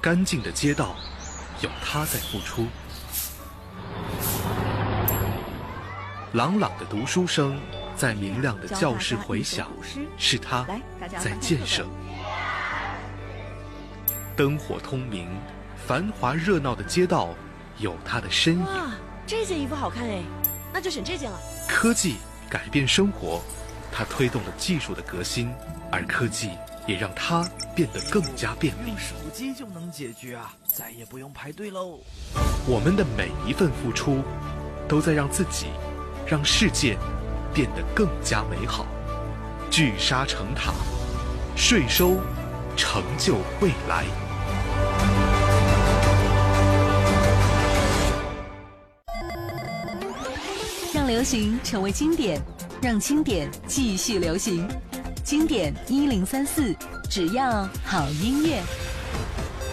干净的街道，有他在付出；朗朗的读书声在明亮的教室回响，是他在建设；灯火通明、繁华热闹的街道，有他的身影。 哇，这件衣服好看哎，那就选这件了。 科技改变生活，它推动了技术的革新，而科技也让它变得更加便利。 用手机就能解决啊，再也不用排队喽。 我们的每一份付出，都在让自己、让世界变得更加美好。聚沙成塔，税收成就未来。 让流行成为经典，让经典继续流行。经典1034，只要好音乐。